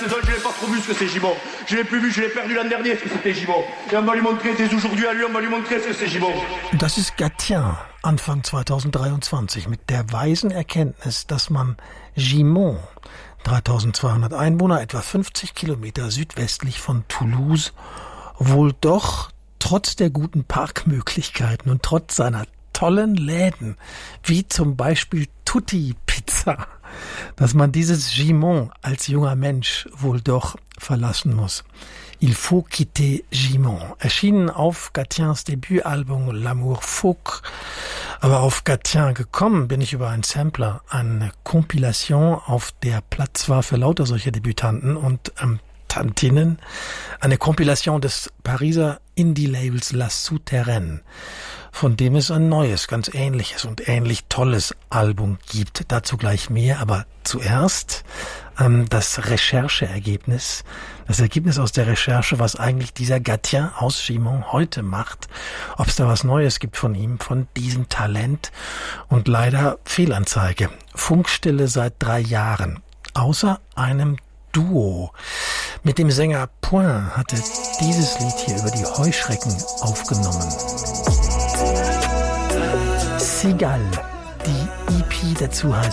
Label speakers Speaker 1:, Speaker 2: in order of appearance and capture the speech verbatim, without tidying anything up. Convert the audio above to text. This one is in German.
Speaker 1: saison, je l'ai pas trop vu ce que c'est Gimon. Je l'ai plus vu, je l'ai perdu l'an dernier ce que c'était Gimon. Et on va lui montrer, c'est aujourd'hui à lui, on va lui montrer ce que c'est Gimon.
Speaker 2: Das ist Gatien, Anfang zwanzig dreiundzwanzig, mit der weisen Erkenntnis, dass man Gimont, dreitausendzweihundert Einwohner, etwa fünfzig Kilometer südwestlich von Toulouse, wohl doch trotz der guten Parkmöglichkeiten und trotz seiner tollen Läden, wie zum Beispiel Tutti Pizza, dass man dieses Gimont als junger Mensch wohl doch verlassen muss. Il faut quitter Gimont. Erschienen auf Gatiens Debütalbum L'amour folk. Aber auf Gatien gekommen bin ich über einen Sampler, eine Kompilation, auf der Platz war für lauter solcher Debütanten und ähm, Tantinnen, eine Kompilation des Pariser Indie-Labels La Souterraine, von dem es ein neues, ganz ähnliches und ähnlich tolles Album gibt. Dazu gleich mehr, aber zuerst ähm, das Rechercheergebnis, das Ergebnis aus der Recherche, was eigentlich dieser Gatien aus Gimont heute macht, ob es da was Neues gibt von ihm, von diesem Talent und leider Fehlanzeige. Funkstille seit drei Jahren, außer einem Duo. Mit dem Sänger Point hatte dieses Lied hier über die Heuschrecken aufgenommen. Cigale, die E P dazu heißt